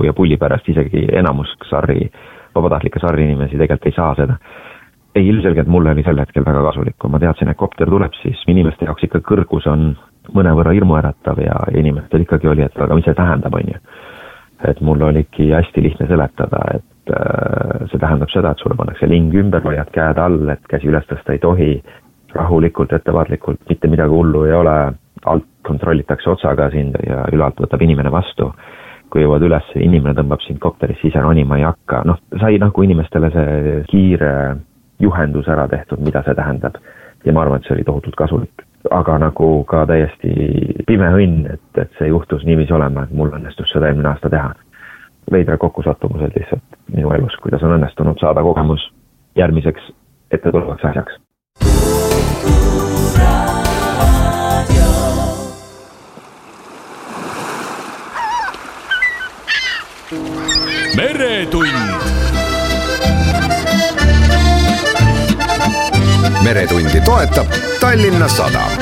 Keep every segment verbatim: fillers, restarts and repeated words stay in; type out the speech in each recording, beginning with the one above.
hoogu ja pulli pärast, isegi enamus sarri, vabatahtlike sarri inimesi tegelikult ei saa seda. Ei, ilmselgelt mulle oli sel hetkel väga kasulik, kui ma teadsin, et kopter tuleb, siis inimeste jaoks ikka kõrgus on mõnevõrra hirmuäratav ja inimestel ikkagi oli, et aga mis see tähendab, on ju. Et mul oligi hästi lihtne seletada, et äh, see tähendab seda, et sulle pannakse ling ümber, hoiad käed all, et käsi üles tõsta ei tohi, rahulikult, ettevaatlikult, mitte midagi hullu ei ole, alt kontrollitakse otsaga sind ja ülalt võtab inimene vastu. Kui jõuad üles, inimene tõmbab sind kopteris ise ronima ei hakka. Noh, sai nagu inimestele see kiire juhendus ära tehtud, mida see tähendab. Ja ma arvan, et see oli tohutult kasulik. Aga nagu ka täiesti pime õnn, et, et see juhtus niiviisi olema, et mul õnnestus seda eelmine aasta teha. Veidra kokkusattumused lihtsalt minu elus, kuidas on õnnestunud saada kogemus järgmiseks ette tulevaks asjaks. Meretund. Meretundi toetab Tallinna Sadam.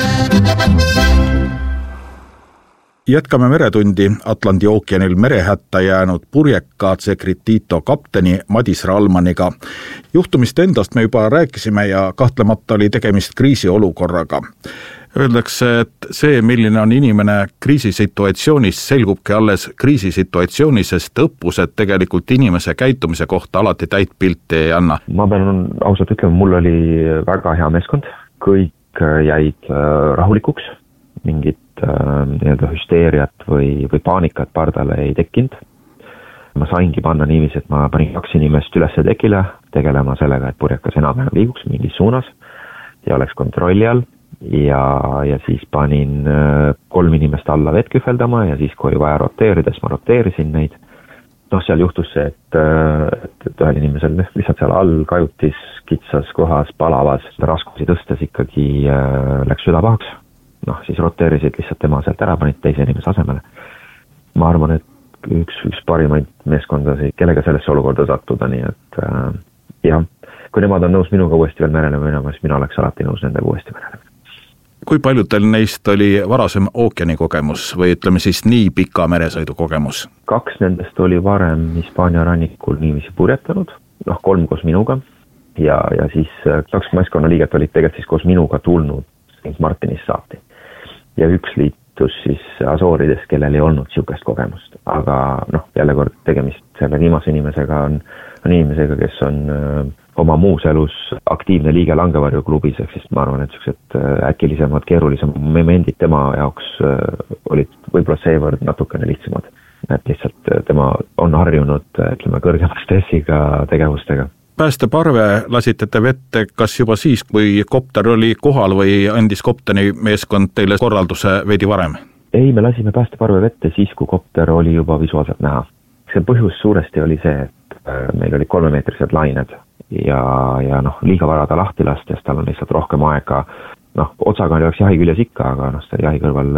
Jätkame Meretundi Atlandi ookeanil merehätta jäänud purjeka Secretito kapteni Madis Ralmaniga. Juhtumist endast me juba rääkisime ja kahtlemata oli tegemist kriisiolukorraga. Öeldakse, et see, milline on inimene kriisisituatsioonis, selgubki alles kriisisituatsioonis, sest õppused tegelikult inimese käitumise kohta alati täit pilti ei anna. Ma pean ausalt ütlema, mul oli väga hea meeskond. Kõik jäid rahulikuks, mingit nii-öelda hüsteeriat või, või paanikat pardale ei tekkinud. Ma saingi panna niiviisi, et ma panin kaks inimest üles tekile, tegelema sellega, et purjekas enam-vähem liiguks mingis suunas ja oleks kontrolli all. Ja, ja siis panin kolm inimest alla vett kühveldama ja siis, kui oli vaja roteerides, ma roteerisin neid. Noh, seal juhtus see, et, et, et ühel inimesel lihtsalt seal all kajutis, kitsas kohas, palavas, raskusi tõstes ikkagi äh, läks süda pahaks. Noh, siis roteerisid lihtsalt tema sealt ära, panid teise inimese asemele. Ma arvan, et üks, üks parimaid meeskondasi, kellega sellesse olukorda sattuda, nii et äh, jah, kui nemad on nõus minuga uuesti veel merele minema, siis mina oleks alati nõus nendega uuesti merele. Kui paljudel neist oli varasem ookeani kogemus või ütleme siis nii pika meresõidu kogemus? Kaks nendest oli varem Hispaania rannikul niiviisi purjetanud, noh kolm koos minuga ja, ja siis kaks meeskonna liiget olid tegelikult siis koos minuga tulnud Saint Martinist saati. Ja üks liitus siis Azoorides, kellel ei olnud siukest kogemust, aga noh, jälle kord tegemist selle viimase inimesega on, on inimesega, kes on oma muus elus aktiivne liige Langevarju klubis, ehk siis ma arvan, et sellised äkilisemad, keerulisemad momendid tema jaoks olid võib-olla seevõrd natukene lihtsamad. Et lihtsalt tema on harjunud, ütleme, kõrgema stressiga tegevustega. Päästeparve lasite te vette kas juba siis, kui kopter oli kohal või andis kopteni meeskond teile korralduse veidi varem? Ei, me lasime päästeparve vette siis, kui kopter oli juba visuaalselt näha. See põhjus suuresti oli see, et meil oli kolmemeetrised lained ja, ja noh, liiga varada lahti lastes, tal on lihtsalt rohkem aega, noh, otsaga oli oleks jahi küljes ikka, aga noh, see jahi kõrval,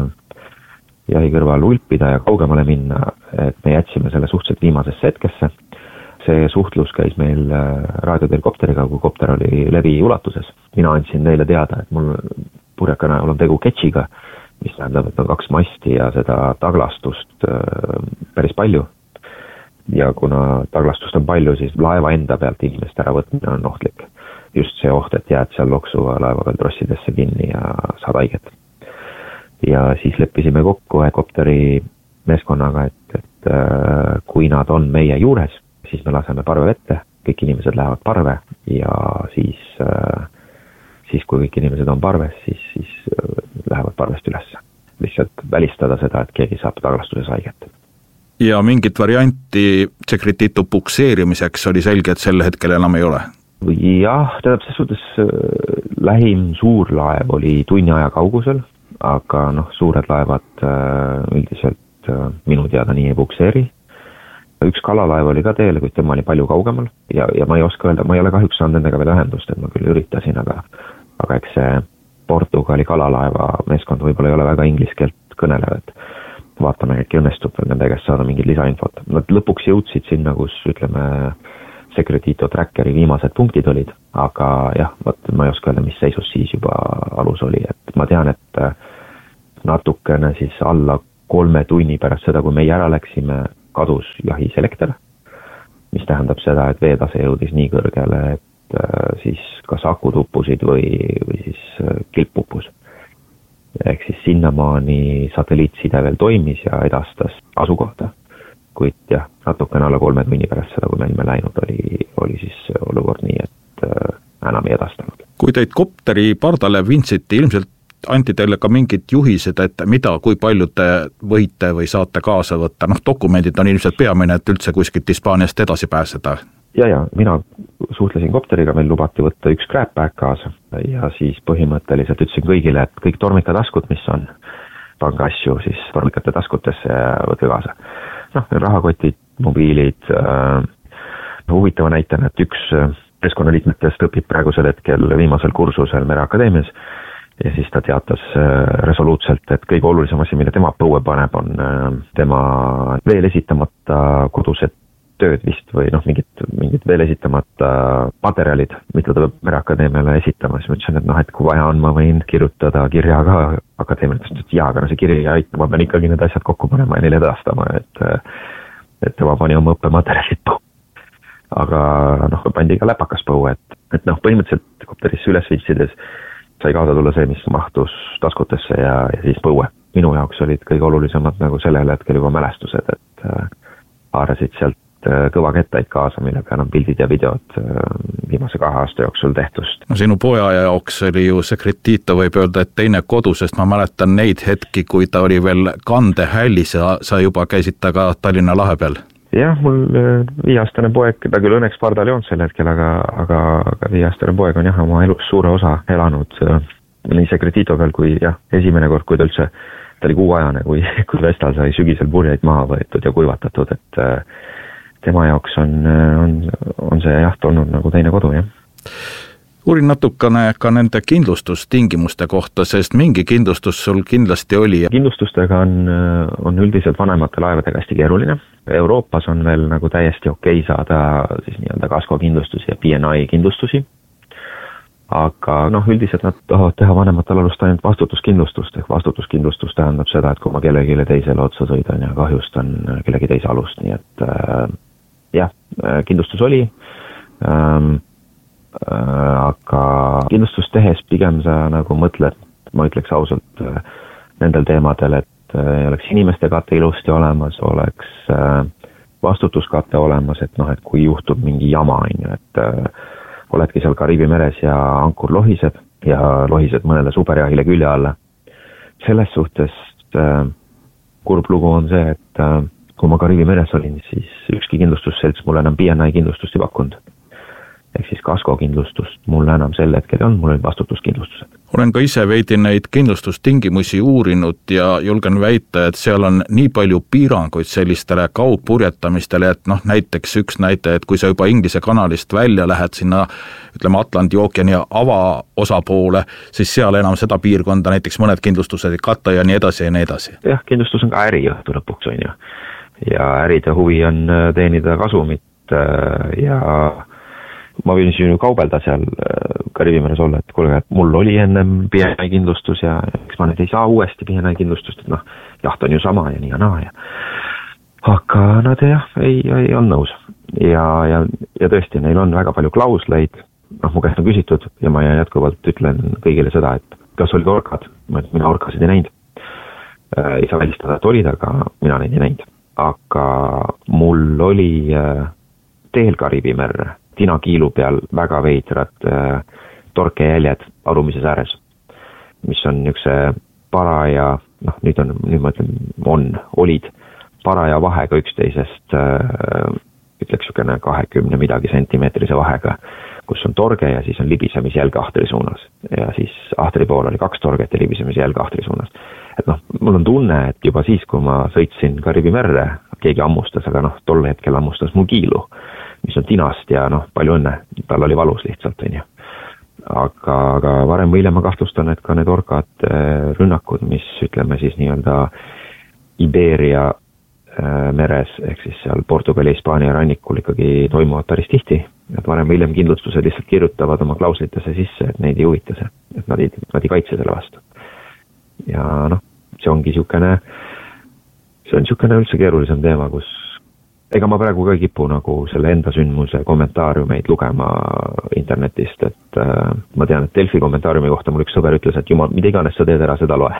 jahi kõrval ulpida ja kaugemale minna, et me jätsime selle suhteliselt viimasesse hetkesse. See suhtlus käis meil raadioteel kopteriga, kui kopter oli levi ulatuses. Mina andsin neile teada, et mul purjekana on tegu ketšiga, mis tähendab, et on kaks masti ja seda taglastust päris palju. Ja kuna taglastust on palju, siis laeva enda pealt inimest ära võtmine on ohtlik. Just see oht, et jääd seal loksuva laeva peal trossidesse kinni ja saad haiget. Ja siis leppisime kokku kopteri meeskonnaga, et, et kui nad on meie juures, siis me laseme parve vette, kõik inimesed lähevad parve ja siis, siis kui kõik inimesed on parves, siis, siis lähevad parvest üles. Lihtsalt välistada seda, et keegi saab taglastuses haiget. Ja mingit varianti Secretito pukseerimiseks oli selge, et sel hetkel enam ei ole? Jah, tähendab, ses suhtes lähim suur laev oli tunni aja kaugusel, aga noh, suured laevad üldiselt minu teada nii ei pukseeri. Üks kalalaev oli ka teel, kuid tema oli palju kaugemal ja, ja ma ei oska öelda, ma ei ole kahjuks saanud nendega veel ühendust, et ma küll üritasin, aga, aga eks see Portugali kalalaeva meeskond võib-olla ei ole väga inglise keelt kõnelev, et vaatame, äkki õnnestub nende käest saada mingid lisainfot. Nad lõpuks jõudsid sinna, kus ütleme Secretito trackeri viimased punktid olid, aga jah, võt, ma ei oska öelda, mis seisus siis juba alus oli. Et ma tean, et natukene siis alla kolme tunni pärast seda, kui meie ära läksime, kadus jahiselekter, mis tähendab seda, et veetase jõudis nii kõrgele, et siis kas akud uppusid või, või siis kilp uppus. Ehk siis sinnamaani satelliitside veel toimis ja edastas asukohta. Kuid jah, natukene alla kolme tunni pärast seda, kui me olime läinud, oli, oli siis olukord nii, et enam ei edastanud. Kui teid kopteri pardale vindsiti, ilmselt anti teile ka mingid juhised, et mida, kui palju te võite või saate kaasa võtta. Noh, dokumendid on ilmselt peamine, et üldse kuskilt Hispaaniast edasi pääseda. Ja, ja, mina suhtlesin kopteriga, meil lubati võtta üks crapback kaasa ja siis põhimõtteliselt ütlesin kõigile, et kõik tormika taskud, mis on, pange asju siis tormikate taskutesse ja võtke kaasa. Noh, rahakotid, mobiilid, äh, huvitava näitena, et üks keskkonnaliikmetest õpib praegusel hetkel viimasel kursusel Mereakadeemias ja siis ta teatas resoluutselt, et kõige olulisem asi, mille tema põue paneb, on tema veel esitamata kodused tööd vist või noh, mingid, mingid veel esitamata materjalid, mida ta peab Mereakadeemiale esitama. Siis ma ütlesin, et noh, et kui vaja on, ma võin kirjutada kirja ka akadeemialt, et jaa, aga no see kiri ei aita, ma pean ikkagi need asjad kokku panema ja neile edastama, et, et tema pani oma õppematerjalid põu. Aga noh, pandi ka läpakas põu, et, et noh, põhimõtteliselt kopterisse üles viitsides sai kaasa tulla see, mis mahtus taskutesse ja, ja siis põue. Minu jaoks olid kõige olulisemad nagu sellel hetkel juba mälestused, et haarasid sealt kõva kettaid kaasa, mille peal on pildid ja videod viimase kahe aasta jooksul tehtust. No sinu poja jaoks oli ju Secretito, võib öelda, et teine kodu, sest ma mäletan neid hetki, kui ta oli veel kandehällis ja sa juba käisid ta ka Tallinna lahe peal. Jah, mul viieaastane poeg, ta küll õnneks pardal ei olnud sel hetkel, aga, aga, aga viieaastane poeg on jah oma elus suure osa elanud nii Secretito peal kui jah, esimene kord, kui ta üldse, ta oli kuuajane, kui, kui Vestal sai sügisel purjeid maha võetud ja kuivatatud, et tema jaoks on, on, on see jaht olnud nagu teine kodu, jah. Uurin natukene ka nende kindlustustingimuste kohta, sest mingi kindlustus sul kindlasti oli. Kindlustustega on, on üldiselt vanemate laevadega hästi keeruline. Euroopas on veel nagu täiesti okei saada siis nii-öelda kaskokindlustusi ja P N I kindlustusi. Aga noh, üldiselt nad tahavad teha vanematel alust ainult vastutuskindlustust, ehk vastutuskindlustus tähendab seda, et kui ma kellelegi teisele otsa sõidan ja kahjustan kellegi teise alust, nii et äh, jah, kindlustus oli, ähm, äh, aga kindlustust tehes pigem sa nagu mõtled, ma ütleks ausalt äh, nendel teemadel, et äh, oleks inimeste kate ilusti olemas, oleks äh, vastutuskate olemas, et noh, et kui juhtub mingi jama, et äh, oledki seal Kariibi meres ja ankur lohiseb ja lohised mõnele superjahile külje alla. Selles suhtes äh, kurb lugu on see, et äh, kui ma Kariibi meres olin, siis ükski kindlustusselts mulle enam P N I kindlustust ei pakkunud. Ehk siis kaskokindlustust mulle enam sel hetkel on, mul olid vastutuskindlustused. Olen ka ise veidi neid kindlustustingimusi uurinud ja julgen väita, et seal on nii palju piiranguid sellistele kaugpurjetamistele, et noh, näiteks üks näite, et kui sa juba Inglise kanalist välja lähed sinna, ütleme Atlandi ookeani ava osapoole, siis seal enam seda piirkonda näiteks mõned kindlustused ei katta ja nii edasi ja nii edasi. Jah, kindlustus on ka äri õhtu lõpuks on ju. Ja äride huvi on teenida kasumit ja ma võin ju kaubelda seal Kariibi meres olla, et kuule, et mul oli ennem P N I kindlustus ja eks ma nüüd ei saa uuesti P N I kindlustust, et noh, jaht on ju sama ja nii ja naa ja aga nad jah, ei, ei on nõus ja, ja, ja tõesti, neil on väga palju klausleid, noh, mu käest on küsitud ja ma jätkuvalt ütlen kõigile seda, et kas olid orkad, ma ütlen, mina orkasid ei näinud, ei saa välistada, et olid, aga mina neid ei näinud, aga mul oli teel Kariibi merre tinakiilu peal väga veidrad äh, torkejäljed alumises ääres, mis on niisuguse paraja, noh nüüd on, nüüd ma ütlen, on, olid paraja vahega üksteisest, äh, ütleks niisugune kahekümne midagi sentimeetrise vahega, kus on torge ja siis on libisemisjälg ahtri suunas. Ja siis ahtri pool oli kaks torget ja libisemisjälg ahtri suunas. Et noh, mul on tunne, et juba siis, kui ma sõitsin Kariibi merre, keegi ammustas, aga noh, tol hetkel ammustas mu kiilu, mis on tinast ja noh, palju õnne, tal oli valus lihtsalt, on ju. Aga, aga varem või hiljem ma kahtlustan, et ka need orkad rünnakud, mis ütleme siis nii-öelda Iberia meres, ehk siis seal Portugali ja Hispaania rannikul ikkagi toimuvad päris tihti. Et varem või hiljem kindlustused lihtsalt kirjutavad oma klauslitesse sisse, et neid ei huvita see, et nad ei, nad ei kaitse selle vastu. Ja noh, see ongi niisugune, see on niisugune üldse keerulisem teema, kus ega ma praegu ka ei kipu nagu selle enda sündmuse kommentaariumeid lugema internetist, et äh, ma tean, et Delfi kommentaariumi kohta mul üks sõber ütles, et jumal, mida iganes sa teed, ära seda loe.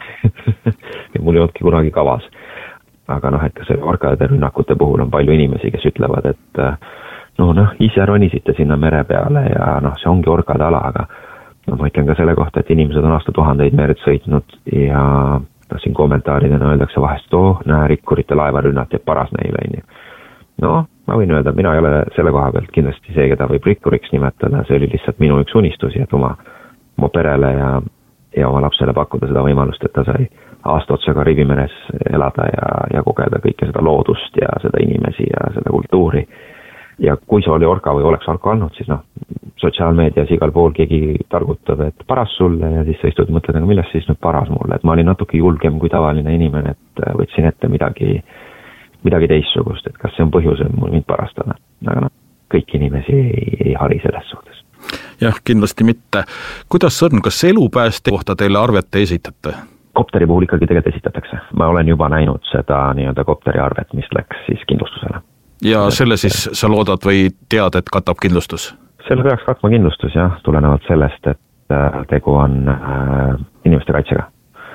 ja mul ei olnudki kunagi kavas. Aga noh, et ka see orkade rünnakute puhul on palju inimesi, kes ütlevad, et no noh, ise ronisite sinna mere peale ja noh, see ongi orkade ala, aga no ma ütlen ka selle kohta, et inimesed on aastatuhandeid merd sõitnud ja no, siin kommentaaridena öeldakse vahest, oh, näe, rikkurite laevarünnat ja paras neile. No, ma võin öelda, mina ei ole selle koha pealt kindlasti see, keda võib rikkuriks nimetada, see oli lihtsalt minu üks unistusi, et oma, oma perele ja, ja oma lapsele pakkuda seda võimalust, et ta sai aasta otsa Kariibi meres elada ja, ja kogeda kõike seda loodust ja seda inimesi ja seda kultuuri. Ja kui see oli orka või oleks orka olnud, siis noh, sotsiaalmeedias igal pool keegi targutab, et paras sulle ja siis sa istud ja mõtled, aga millest siis nüüd paras mulle, et ma olin natuke julgem kui tavaline inimene, et võtsin ette midagi, midagi teistsugust, et kas see on põhjus, et mul mind parastada. Aga noh, kõik inimesi ei, ei hari selles suhtes. Jah, kindlasti mitte. Kuidas on, kas elupääste kohta teile arvet esitate? Kopteri puhul ikkagi tegelikult esitatakse. Ma olen juba näinud seda nii-öelda kopteri arvet, mis läks siis kindlustusele. Ja selle siis sa loodad või tead, et katab kindlustus? Selle peaks katma kindlustus, jah, tulenevalt sellest, et tegu on inimeste kaitsega.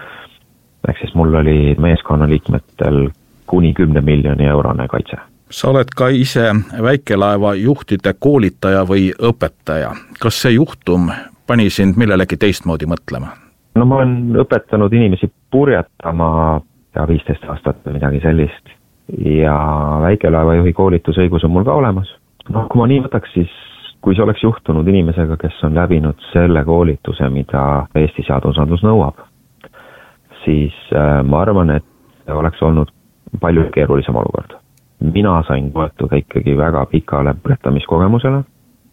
Ehk siis mul oli meeskonnaliikmetel kuni kümne miljoni eurone kaitse. Sa oled ka ise väikelaeva juhtide koolitaja või õpetaja. Kas see juhtum pani sind millelegi teistmoodi mõtlema? No ma olen õpetanud inimesi purjetama ja viisteist aastat või midagi sellist ja väikelaevajuhi koolitusõigus on mul ka olemas. No kui ma nii võtaks, siis kui see oleks juhtunud inimesega, kes on läbinud selle koolituse, mida Eesti seadusandlus nõuab, siis ma arvan, et oleks olnud palju keerulisem olukord. Mina sain toetuda ikkagi väga pikale purjetamiskogemusele.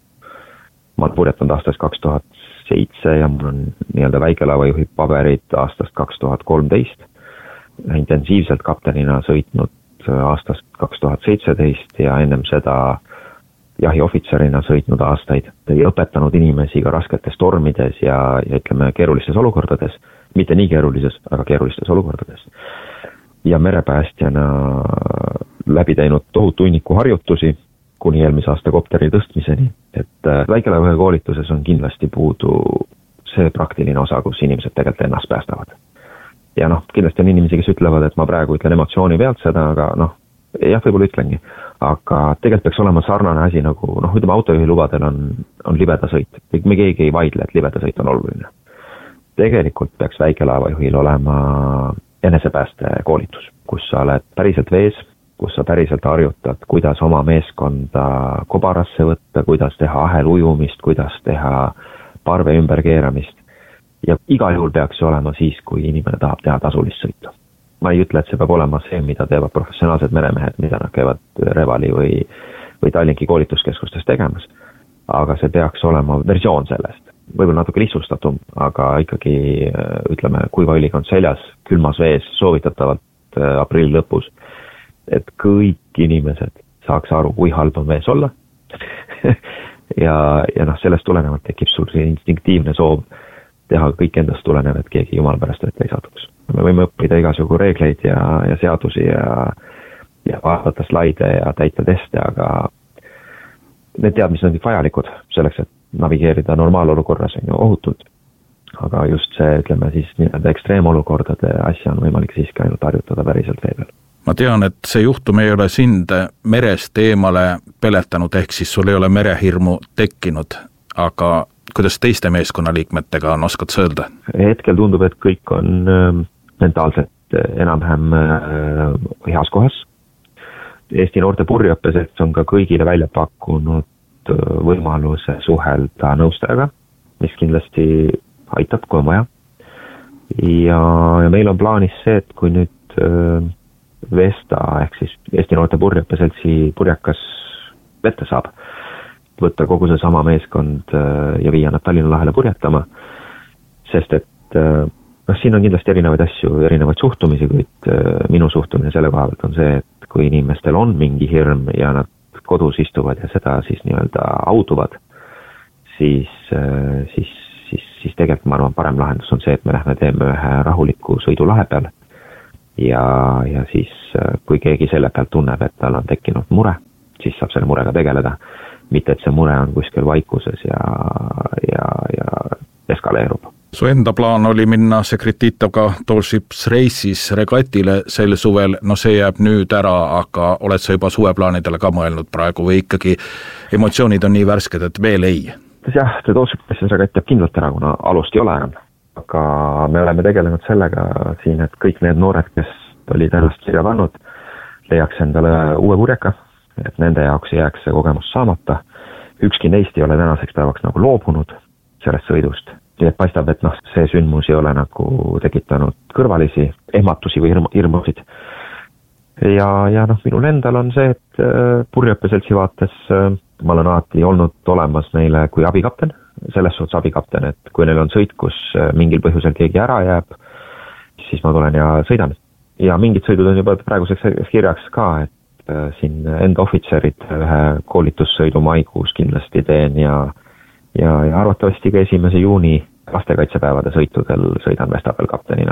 Ma olen purjetanud aastast kaks tuhat seitse ja mul on nii-öelda väikelaevajuhi paberid aastast kaks tuhat kolmteist. Intensiivselt kaptenina sõitnud aastast kaks tuhat seitseteist ja ennem seda jahiohvitserina sõitnud aastaid. Õpetanud inimesi ka rasketes tormides ja, ja ütleme keerulistes olukordades. Mitte nii keerulises, aga keerulistes olukordades. Ja merepäästjana läbi teinud tohutu hunniku harjutusi kuni eelmise aasta kopteri tõstmiseni, et väikelaevajuhi koolituses on kindlasti puudu see praktiline osa, kus inimesed tegelikult ennast päästavad. Ja noh, kindlasti on inimesi, kes ütlevad, et ma praegu ütlen emotsiooni pealt seda, aga noh, jah, võib-olla ütlengi, aga tegelikult peaks olema sarnane asi nagu, noh, ütleme autojuhi lubadel on, on libeda sõit. Me keegi ei vaidle, et libeda sõit on oluline. Tegelikult peaks väikelaevajuhil olema enesepääste koolitus, kus sa oled päriselt vees, kus sa päriselt harjutad, kuidas oma meeskonda kobarasse võtta, kuidas teha ahel ujumist, kuidas teha parve ümberkeeramist. Ja igal juhul peaks see olema siis, kui inimene tahab teha tasulist sõitu. Ma ei ütle, et see peab olema see, mida teevad professionaalsed meremehed, mida nad käivad Revali või, või Tallinki koolituskeskustes tegemas. Aga see peaks olema versioon sellest. Võib-olla natuke lihtsustatum, aga ikkagi, ütleme, kuiva õliga on seljas, külmas vees, soovitatavalt aprilli lõpus. Et kõik inimesed saaks aru, kui halb on vees olla. ja, ja noh, sellest tulenevalt tekib sul see instinktiivne soov teha kõik endast tulenev, et keegi jumal pärast ette ei satuks. Me võime õppida igasugu reegleid ja, ja seadusi ja, ja vaadata slaide ja täita teste, aga need teadmised on vajalikud selleks, et navigeerida normaalolukorras on ju ohutult. Aga just see, ütleme siis, nii-öelda ekstreemolukordade asja on võimalik siiski ainult harjutada päriselt vee peal. Ma tean, et see juhtum ei ole sind merest eemale peletanud, ehk siis sul ei ole merehirmu tekkinud, aga kuidas teiste meeskonnaliikmetega on, oskad sa öelda? Hetkel tundub, et kõik on mentaalselt enam-vähem heas kohas. Eesti noorte purjeõppes on ka kõigile välja pakkunud võimaluse suhelda nõustajaga, mis kindlasti aitab, kui on vaja. Ja, ja meil on plaanis see, et kui nüüd Vesta ehk siis Eesti noorte purjeõppeseltsi purjekas vette saab, võtta kogu see sama meeskond ja viia nad Tallinna lahele purjetama, sest et noh, siin on kindlasti erinevaid asju, erinevaid suhtumisi, kuid minu suhtumine selle koha pealt on see, et kui inimestel on mingi hirm ja nad kodus istuvad ja seda siis nii-öelda auduvad, siis, siis, siis, siis tegelikult ma arvan, parem lahendus on see, et me lähme teeme ühe rahuliku sõidu lahe peale ja, ja siis kui keegi selle pealt tunneb, et tal on tekkinud mure, siis saab selle murega tegeleda. Mitte, et see mure on kuskil vaikuses ja, ja, ja eskaleerub. Su enda plaan oli minna Sekretitoga Tall Ships Race'is regatile sel suvel, no see jääb nüüd ära, aga oled sa juba suveplaanidele ka mõelnud praegu või ikkagi emotsioonid on nii värsked, et veel ei? Jah, see Tall Ships Race'is regatt jääb kindlalt ära, kuna alust ei ole enam. Aga me oleme tegelenud sellega siin, et kõik need noored, kes olid ennast kirja pannud, leiaks endale uue purjeka, et nende jaoks jääks see kogemus saamata. Ükski neist ei ole tänaseks päevaks nagu loobunud sellest sõidust. Nii et paistab, et noh, see sündmus ei ole nagu tekitanud kõrvalisi ehmatusi või hirmusid. Ja, ja noh, minul endal on see, et purjeõppeseltsi vaates ma olen alati olnud olemas neile kui abikapten, selles suhtes abikapten, et kui neil on sõit, kus mingil põhjusel keegi ära jääb, siis ma tulen ja sõidan. Ja mingid sõidud on juba praeguseks kirjaks ka, et siin enda ohvitserid ühe koolitussõidu maikuus kindlasti teen ja Ja, ja arvatavasti ka esimese juuni lastekaitsepäevade sõitudel sõidan Vestapel kaptenina.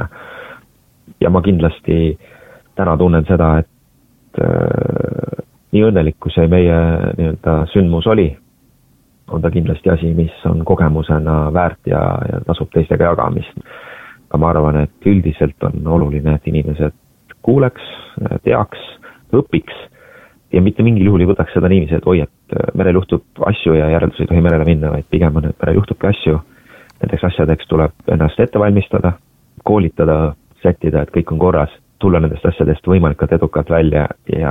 Ja ma kindlasti täna tunnen seda, et äh, nii õnnelik, kui see meie nii-öelda sündmus oli, on ta kindlasti asi, mis on kogemusena väärt ja, ja tasub teistega jagamist. Aga ma arvan, et üldiselt on oluline, et inimesed kuuleks, teaks, õpiks ja mitte mingil juhul ei võtaks seda niiviisi, et oi, et merel juhtub asju ja järeldus ei tohi merele minna, vaid pigem on, et merel juhtubki asju. Nendeks asjadeks tuleb ennast ette valmistada, koolitada, sättida, et kõik on korras, tulla nendest asjadest võimalikult edukalt välja ja,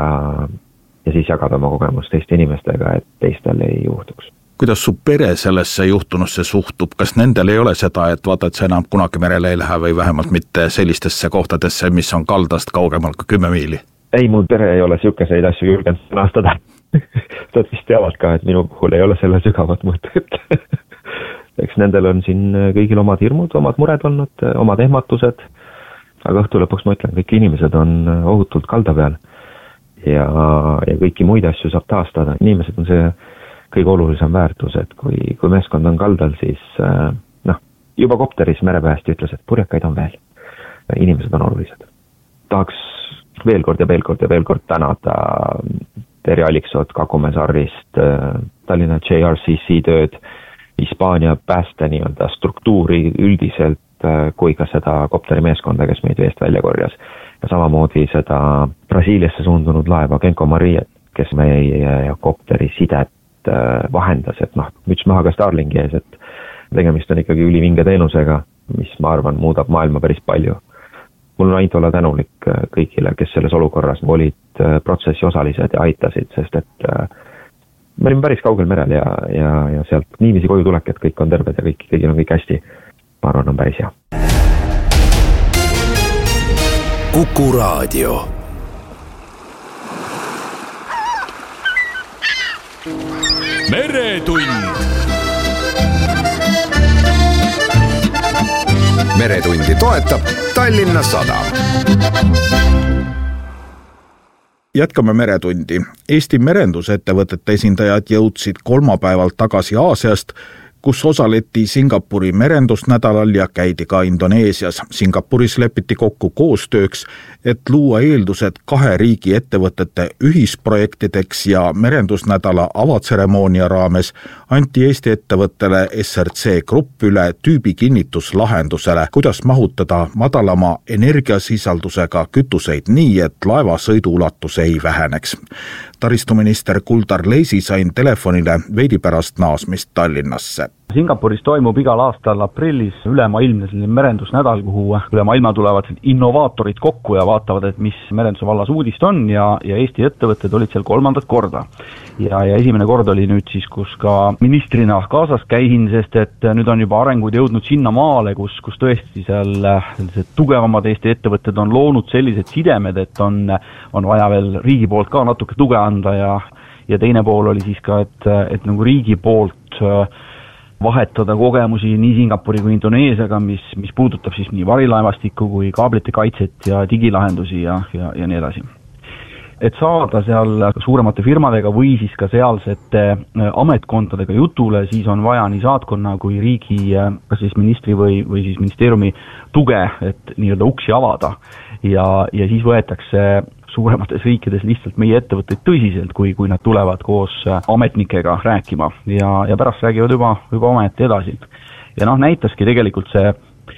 ja siis jagada oma kogemust teiste inimestega, et teistel ei juhtuks. Kuidas su pere sellesse juhtunusse suhtub? Kas nendel ei ole seda, et vaata, et sa enam kunagi merele ei lähe või vähemalt mitte sellistesse kohtadesse, mis on kaldast kaugemal kui kümme miili? Ei, mu pere ei ole siukeseid asju julgenud sõnastada. Nad vist teavad ka, et minu puhul ei ole selle sügavat mõtet. Eks nendel on siin kõigil omad hirmud, omad mured olnud, omad ehmatused. Aga õhtu lõpuks ma ütlen, kõik inimesed on ohutult kalda peal. Ja, ja kõiki muid asju saab taastada. Inimesed on see kõige olulisem väärtus, et kui, kui meeskond on kaldal, siis noh, juba kopteris merepäästi ütles, et purjekaid on veel. Inimesed on olulised. Tahaks veel kord ja veel kord ja veel kord tänada Terje Aliksood Kakumäe-Sarrist, Tallinna J R C C tööd, Hispaania pääste nii-öelda struktuuri üldiselt, kui ka seda kopterimeeskonda, kes meid veest välja korjas. Ja samamoodi seda Brasiiliasse suundunud laeva Genko Maria, kes meie kopteri sidet vahendas, et noh, müts maha ka Starlingi ees, et tegemist on ikkagi ülivinge teenusega, mis ma arvan muudab maailma päris palju. Mul on ainult olla tänulik kõigile, kes selles olukorras olid protsessi osalised ja aitasid, sest et me olime päris kaugel merel ja, ja, ja sealt niiviisi koju tulek, et kõik on terved ja kõik, kõigil on kõik hästi. Ma arvan, on päris hea. Kuku Raadio. Meretund. Meretundi toetab Tallinna Sadam. Jätkame Meretundi. Eesti merendusettevõtete esindajad jõudsid kolmapäeval tagasi Aasiast, kus osaleti Singapuri merendusnädalal ja käidi ka Indoneesias. Singapuris lepiti kokku koostööks, et luua eeldused kahe riigi ettevõtete ühisprojektideks ja merendusnädala avatseremoonia raames anti Eesti ettevõttele S R C Grupp üle tüübi kinnituslahendusele, kuidas mahutada madalama energiasisaldusega kütuseid nii, et laeva sõiduulatus ei väheneks. Taristuminister Kuldar Leisi sain telefonile veidi pärast naasmist Tallinnasse. Singapuris toimub igal aastal aprillis ülemaailmne merendusnädal, kuhu üle maailma tulevad innovaatorid kokku ja vaatavad, et mis merenduse vallas uudist on ja, ja Eesti ettevõtted olid seal kolmandat korda. Ja, ja esimene kord oli nüüd siis, kus ka ministrina kaasas käihin, sest et nüüd on juba arengud jõudnud sinna maale, kus, kus tõesti seal sellised tugevamad Eesti ettevõtted on loonud sellised sidemed, et on, on vaja veel riigi poolt ka natuke tuge anda ja, ja teine pool oli siis ka, et, et nagu riigi poolt vahetada kogemusi nii Singapuri kui Indoneesiaga, mis, mis puudutab siis nii varilaevastikku kui kaablite kaitset ja digilahendusi ja, ja, ja nii edasi. Et saada seal suuremate firmadega või siis ka sealsete ametkondadega jutule, siis on vaja nii saatkonna kui riigi, kas siis ministri või, või siis ministeeriumi tuge, et nii-öelda uksi avada. ja, ja siis võetakse suuremates riikides lihtsalt meie ettevõtteid tõsiselt, kui, kui nad tulevad koos ametnikega rääkima ja, ja pärast räägivad juba, juba ometi edasi. Ja noh, näitaski tegelikult see,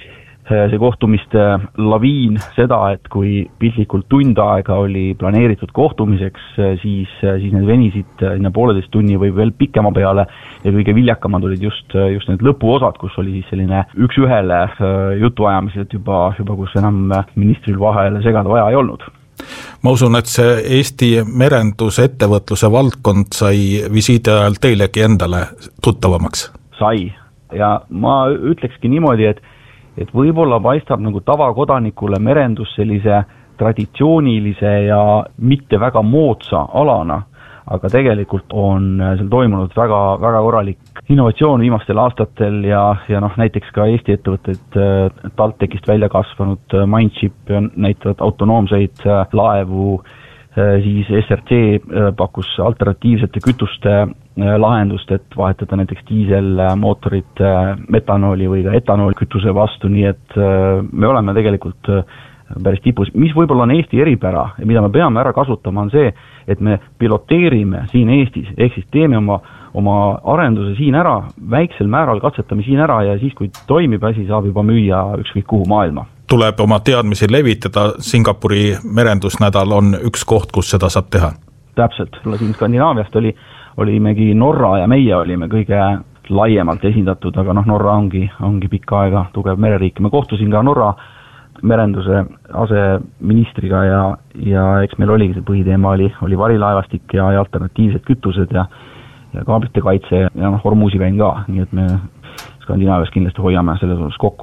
see kohtumiste laviin seda, et kui piltlikult tund aega oli planeeritud kohtumiseks, siis, siis need venisid inna pooleteist tunni või veel pikema peale ja kõige viljakamad olid just, just need lõpuosad, kus oli siis selline üks ühele jutuajamised juba, juba kus enam ministril vahele segada vaja ei olnud. Ma usun, et see Eesti merendusettevõtluse valdkond sai visiidi ajal teilegi endale tuttavamaks. Sai. Ja ma ütlekski niimoodi, et, et võib-olla paistab nagu tavakodanikule merendus sellise traditsioonilise ja mitte väga moodsa alana, aga tegelikult on seal toimunud väga, väga korralik innovatsioon viimastel aastatel ja, ja noh, näiteks ka Eesti ettevõtted TalTechist välja kasvanud Mindship näitavad autonoomseid laevu, siis S R C pakkus alternatiivsete kütuste lahendust, et vahetada näiteks diiselmootorid metanooli või ka etanooli kütuse vastu, nii et me oleme tegelikult päris tipus. Mis võib-olla on Eesti eripära ja mida me peame ära kasutama on see, et me piloteerime siin Eestis, ehk siis teeme oma, oma arenduse siin ära, väiksel määral katsetame siin ära ja siis, kui toimib asi, saab juba müüa ükskõik kuhu maailma. Tuleb oma teadmisi levitada, Singapuri merendusnädal on üks koht, kus seda saab teha. Täpselt, siin Skandinaaviast oli, olimegi Norra ja meie olime kõige laiemalt esindatud, aga noh, Norra ongi, ongi pikka aega tugev mereriik. Me kohtusin ka Norra merenduse aseministriga ja, ja eks meil oligi see põhiteema oli, oli varilaevastik ja, ja alternatiivsed kütused ja, ja kaablite kaitse ja noh, Hormuzi väin ka, nii et me Skandinaavias kindlasti hoiame selles osas kokku.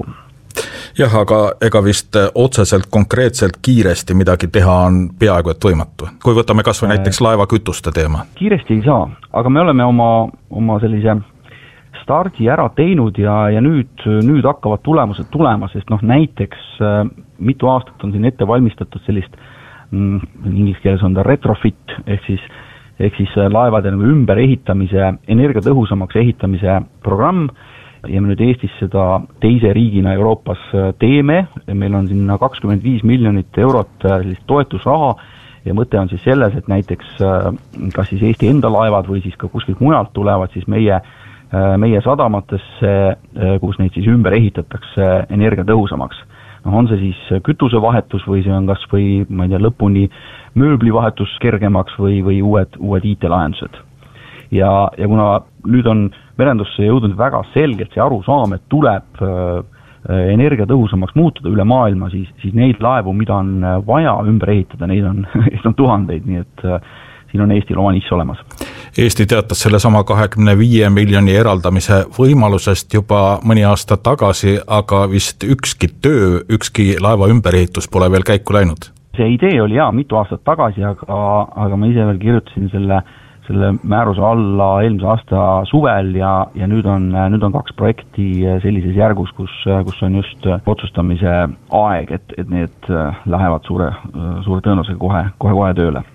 Jah, aga ega vist otseselt konkreetselt kiiresti midagi teha on peaaegu et võimatu. Kui võtame kas või näiteks laevakütuste teema. Kiiresti ei saa, aga me oleme oma, oma sellise stardi ära teinud ja, ja nüüd, nüüd hakkavad tulemused tulema, sest noh, näiteks äh, mitu aastat on siin ette valmistatud sellist, mm, inglise keeles on ta retrofit, ehk siis, ehk siis laevade nagu ümber ehitamise, energiatõhusamaks ehitamise programm ja me nüüd Eestis seda teise riigina Euroopas teeme, meil on sinna kakskümmend viis miljonit eurot sellist toetusraha ja mõte on siis selles, et näiteks äh, kas siis Eesti enda laevad või siis ka kuskilt mujalt tulevad siis meie meie sadamatesse, kus neid siis ümber ehitatakse energiatõhusamaks. No, on see siis kütusevahetus või see on kas või, ma ei tea, lõpuni mööblivahetus kergemaks või, või uued, uued I T-lahendused. Ja, ja kuna nüüd on merendusse jõudnud väga selgelt see arusaam, et tuleb energiatõhusamaks muutuda üle maailma, siis, siis neid laevu, mida on vaja ümber ehitada, neid on, neid on tuhandeid, nii et siin on Eestil oma nišš olemas. Eesti teatas selle sama kahekümne viie miljoni eraldamise võimalusest juba mõni aasta tagasi, aga vist ükski töö, ükski laeva ümberehitus pole veel käiku läinud. See idee oli jaa mitu aastat tagasi, aga, aga ma ise veel kirjutasin selle, selle määruse alla eelmise aasta suvel ja, ja nüüd on, nüüd on kaks projekti sellises järgus, kus, kus on just otsustamise aeg, et, et need lähevad suure, suure tõenäosusega kohe, kohe, kohe tööle.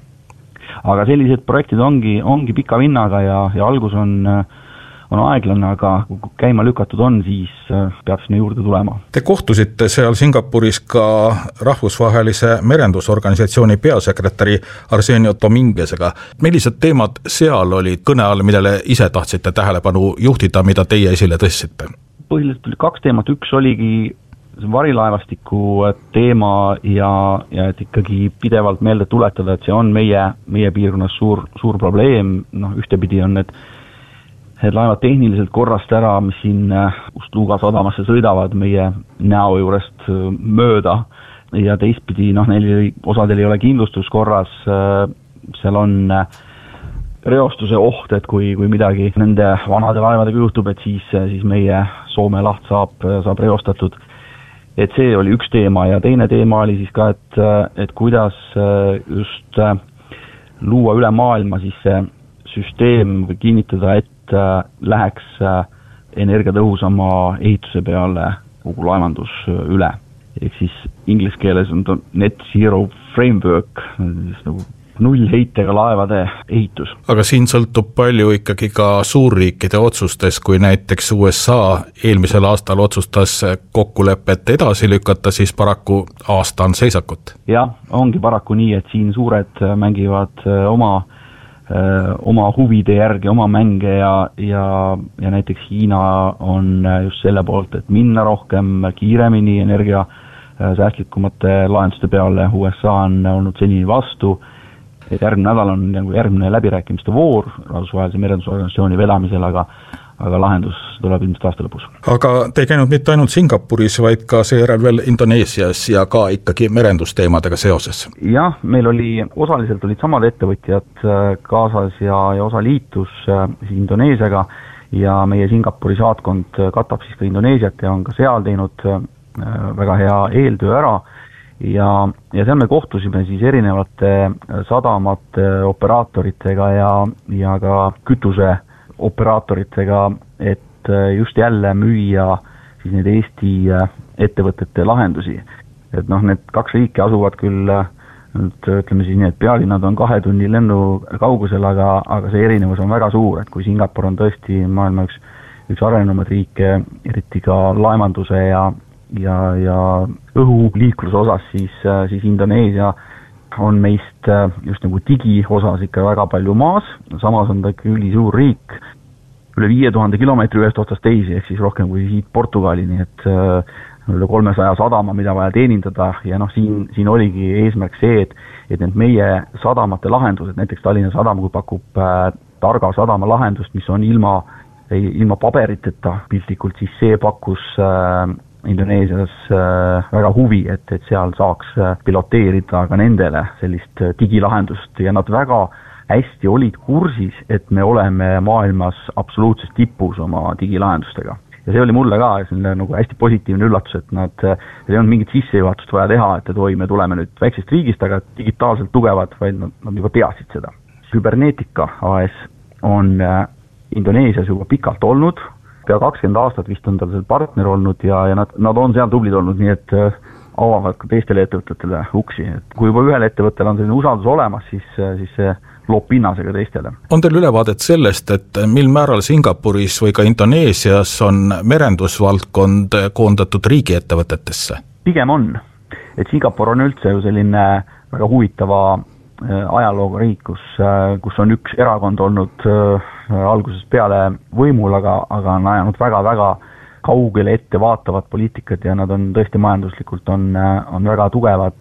Aga sellised projektid ongi, ongi pika vinnaga ja, ja algus on, on aeglane, aga kui käima lükatud on, siis peab sinna juurde tulema. Te kohtusite seal Singapuris ka rahvusvahelise merendusorganisatsiooni peasekretäri Arsenio Dominguezega. Millised teemad seal olid kõne all, millele ise tahtsite tähelepanu juhtida, mida teie esile tõstsite? Põhiliselt oli kaks teemat, üks oligi varilaevastiku teema ja, ja et ikkagi pidevalt meelde tuletada, et see on meie, meie piirkonnas suur, suur probleem, noh ühtepidi on need, need laevad tehniliselt korrast ära, mis siin Ust-Luga sadamasse sõidavad meie näo juurest mööda ja teistpidi, noh neil osadel ei ole kindlustus korras, seal on reostuse oht, et kui, kui midagi nende vanade laevadega juhtub, et siis, siis meie Soome laht saab, saab reostatud. Et see oli üks teema ja teine teema oli siis ka, et, et kuidas just luua üle maailma siis see süsteem või kinnitada, et läheks energiatõhusama ehituse peale kogu laevandus üle. Ehk siis inglise keeles on ta net zero framework, nagu nullheitega laevade ehitus. aga siin sõltub palju ikkagi ka suurriikide otsustes, kui näiteks U S A eelmisel aastal otsustas kokkulepet edasi lükata, siis paraku aasta on seisakut. jah, ongi paraku nii, et siin suured mängivad oma oma huvide järgi, oma mänge ja, ja, ja näiteks Hiina on just selle poolt, et minna rohkem kiiremini energia säästlikumate lahenduste peale. U S A on olnud senini vastu, et järgmine nädal on nagu järgmine läbirääkimiste voor rahvusvahelise merendusorganisatsiooni vedamisel, aga aga lahendus tuleb ilmselt aasta lõpus. Aga te ei käinud mitte ainult Singapuris, vaid ka seejärel veel Indoneesias ja ka ikkagi merendusteemadega seoses? jah, meil oli, osaliselt olid samad ettevõtjad kaasas ja, ja osa liitus siis Indoneesiaga ja meie Singapuri saatkond katab siis ka Indoneesiat ja on ka seal teinud väga hea eeltöö ära ja, ja seal me kohtusime siis erinevate sadamate operaatoritega ja, ja ka kütuse operaatoritega, et just jälle müüa siis need Eesti ettevõtete lahendusi. Et noh, need kaks riiki asuvad küll, ütleme siis nii, et pealinnad on kahe tunni lennu kaugusel, aga, aga see erinevus on väga suur, et kui Singapur on tõesti maailma üks, üks arenumad riike, eriti ka laevanduse ja, ja, ja õhuliikluse osas, siis, siis Indoneesia on meist just nagu digi osas ikka väga palju maas, samas on ta ikka üli suur riik, üle viie tuhande kilomeetri ühest otsast teisi, ehk siis rohkem kui siit Portugali, nii et üle kolmesaja sadama, mida vaja teenindada ja noh, siin, siin oligi eesmärk see, et, et need meie sadamate lahendused, näiteks Tallinna Sadam, kui pakub äh, targa sadama lahendust, mis on ilma, ilma paberiteta piltlikult, siis see pakkus äh, Indoneesias väga huvi, et, et seal saaks piloteerida ka nendele sellist digilahendust ja nad väga hästi olid kursis, et me oleme maailmas absoluutses tipus oma digilahendustega. Ja see oli mulle ka selline nagu hästi positiivne üllatus, et nad ei olnud mingit sissejuhatust vaja teha, et, et oi, me tuleme nüüd väiksest riigist, aga digitaalselt tugevad, vaid nad, nad juba teadsid seda. Cybernetica A S on Indoneesias juba pikalt olnud, pea kakskümmend aastat vist on tal seal partner olnud ja, ja nad, nad on seal tublid olnud, nii et avavad ka teistele ettevõtetele uksi. Et kui juba ühel ettevõttel on selline usaldus olemas, siis, siis see loob pinnasega teistele. On teil ülevaadet sellest, et mil määral Singapuris või ka Indoneesias on merendusvaldkond koondatud riigiettevõtetesse? Pigem on. Et Singapur on üldse ju selline väga huvitava ajalooga riik, kus, kus on üks erakond olnud algusest peale võimul, aga, aga on ajanud väga-väga kaugele ette vaatavat poliitikat ja nad on tõesti majanduslikult on, on väga tugevad.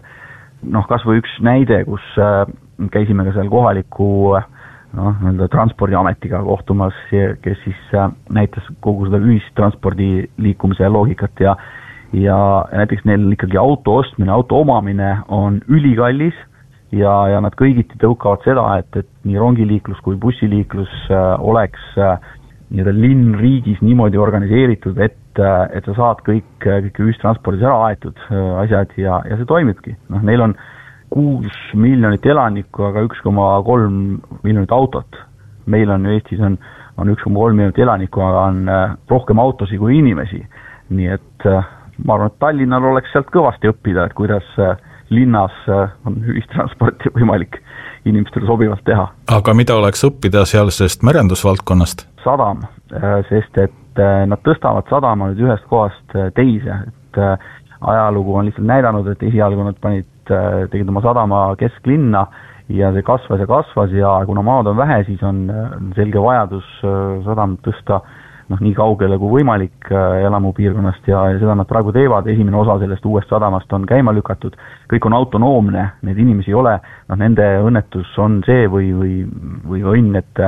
Noh, kas või üks näide, kus käisime ka seal kohaliku noh, nii-öelda transpordiametiga kohtumas, kes siis näitas kogu seda ühistranspordi liikumise loogikat ja, ja näiteks neil ikkagi auto ostmine, auto omamine on ülikallis ja, ja nad kõigiti tõukavad seda, et, et nii rongiliiklus kui bussiliiklus oleks nii-öelda linn riigis niimoodi organiseeritud, et, et sa saad kõik, kõik ühistranspordis ära aetud asjad ja, ja see toimibki. Noh, neil on kuus miljonit elanikku, aga üks koma kolm miljonit autot. Meil on Eestis on, on üks koma kolm miljonit elanikku, aga on rohkem autosi kui inimesi. Nii et ma arvan, et Tallinnal oleks sealt kõvasti õppida, et kuidas linnas on ühistransporti võimalik inimestele sobivalt teha. Aga mida oleks õppida sealsest merendusvaldkonnast? Sadam, sest et nad tõstavad sadama nüüd ühest kohast teise, et ajalugu on lihtsalt näidanud, et esialgu nad panid, tegid oma sadama kesklinna ja see kasvas ja kasvas ja kuna maad on vähe, siis on selge vajadus sadam tõsta noh, nii kaugele kui võimalik elamupiirkonnast ja, ja seda nad praegu teevad. Esimene osa sellest uuest sadamast on käima lükatud, kõik on autonoomne, need inimesi ei ole, noh, nende õnnetus on see või, või, või õnn, et,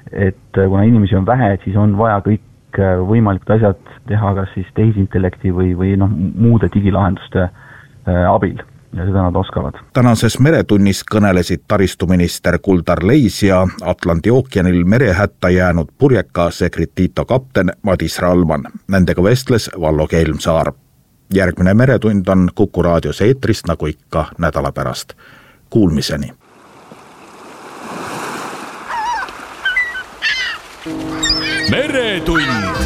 et kuna inimesi on vähe, siis on vaja kõik võimalikud asjad teha kas siis tehisintellekti või, või noh, muude digilahenduste abil. Ja seda nad oskavad. Tänases meretunnis kõnelesid taristuminister Kuldar Leis ja Atlandi ookeanil merehätta jäänud purjeka Secretito kapten Madis Ralman. Nendega vestles Vallo Kelmsaar. Järgmine meretund on Kuku raadios eetrist nagu ikka nädala pärast. Kuulmiseni. Meretund.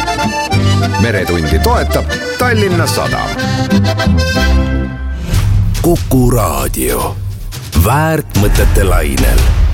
Meretundi toetab Tallinna Sadam. Kuku Raadio, väärt mõtete lainel.